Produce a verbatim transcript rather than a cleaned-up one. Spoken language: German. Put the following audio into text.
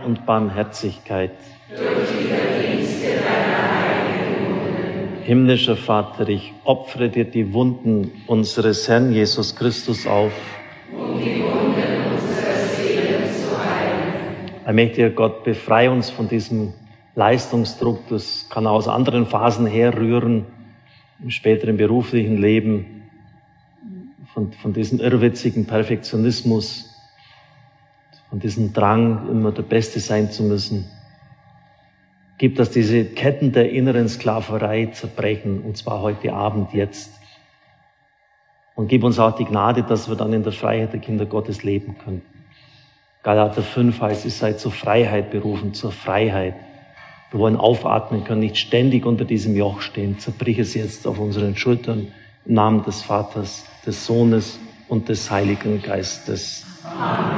und Barmherzigkeit. Durch die Verdienste deiner heiligen Wunden. Himmlischer Vater, ich opfere dir die Wunden unseres Herrn Jesus Christus auf. Um die Wunden unserer Seelen zu heilen. Allmächtiger Gott, befreie uns von diesem Leistungsdruck. Das kann aus anderen Phasen herrühren, im späteren beruflichen Leben, von, von diesem irrwitzigen Perfektionismus, von diesem Drang, immer der Beste sein zu müssen. Gib, dass diese Ketten der inneren Sklaverei zerbrechen, und zwar heute Abend, jetzt. Und gib uns auch die Gnade, dass wir dann in der Freiheit der Kinder Gottes leben können. Galater fünf heißt, ihr seid zur Freiheit berufen, zur Freiheit. Wir wollen aufatmen können, nicht ständig unter diesem Joch stehen. Zerbrich es jetzt auf unseren Schultern im Namen des Vaters, des Sohnes und des Heiligen Geistes. Amen.